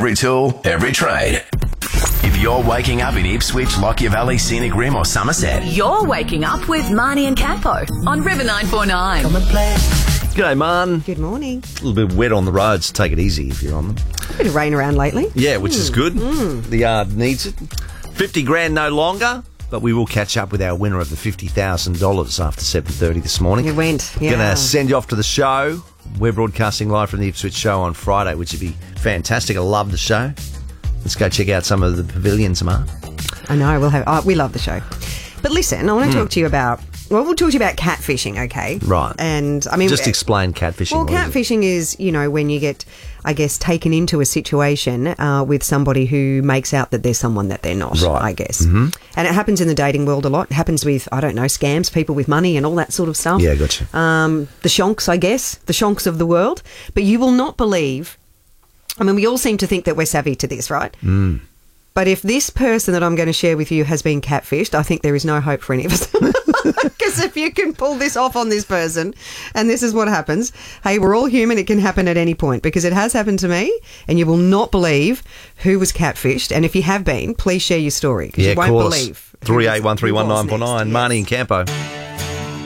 every tool, every trade. If you're waking up in Ipswich, Lockyer Valley, Scenic Rim or Somerset, you're waking up with Marnie and Campo on River 949. Come and play. G'day, Man. Good morning. A little bit wet on the roads. Take it easy if you're on them. A bit of rain around lately. Yeah, which is good. The yard needs it. 50 grand no longer, but we will catch up with our winner of the $50,000 after 7:30 this morning. It went, yeah. Going to send you off to the show. We're broadcasting live from the Ipswich show on Friday, which would be fantastic. I love the show. Let's go check out some of the pavilions, Mark. I know, we love the show. But listen, I want to talk to you about... Well, we'll talk to you about catfishing, okay? Right. And, I mean... Just explain catfishing. Well, catfishing is, when you get, I guess, taken into a situation with somebody who makes out that they're someone that they're not, right. I guess. Mm-hmm. And it happens in the dating world a lot. It happens with, I don't know, scams, people with money and all that sort of stuff. Yeah, gotcha. The shonks, I guess, the shonks of the world. But you will not believe... I mean, we all seem to think that we're savvy to this, right? Mm. But if this person that I'm going to share with you has been catfished, I think there is no hope for any of us. Because if you can pull this off on this person, and this is what happens, hey, we're all human, it can happen at any point, because it has happened to me, and you will not believe who was catfished. And if you have been, please share your story, because you won't believe. 38131949, Marnie and Campo.